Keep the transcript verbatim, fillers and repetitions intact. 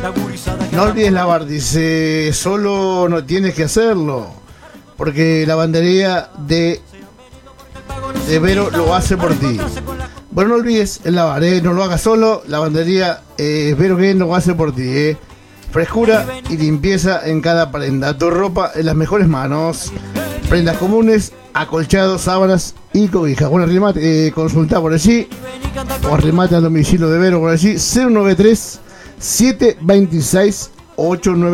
No olvides lavar, dice, solo no tienes que hacerlo, porque lavandería de, de Vero lo hace por ti. Bueno, no olvides el lavar, ¿eh? No lo hagas solo, lavandería eh, Vero que lo hace por ti, ¿eh? Frescura y limpieza en cada prenda, tu ropa en las mejores manos, prendas comunes, acolchados, sábanas y cobijas. Bueno, remate, eh, consulta por allí, o remate al domicilio de Vero por allí, cero noventa y tres, siete dos seis, ocho nueve